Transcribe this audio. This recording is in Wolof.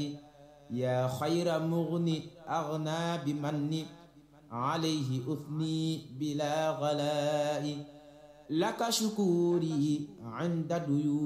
يا خير مغني أغنى بمني عليه أثني بلا غلاء لك شكوري عند ديون